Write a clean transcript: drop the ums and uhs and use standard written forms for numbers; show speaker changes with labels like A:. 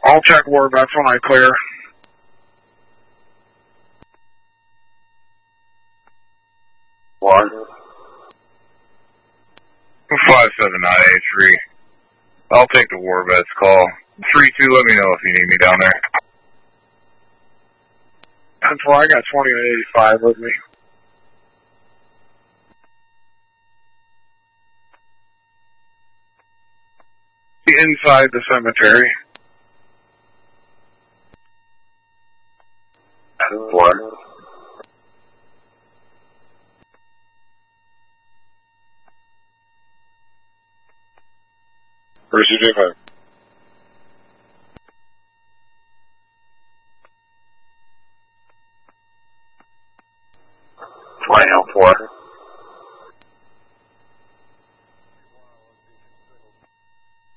A: I'll check war bets when I clear.
B: One.
C: 57983. I'll take the war bets call. 3-2, let me know if you need me down there.
A: That's why I got 2085 with me. Inside the cemetery.
B: 2-1.
A: Where's your difference?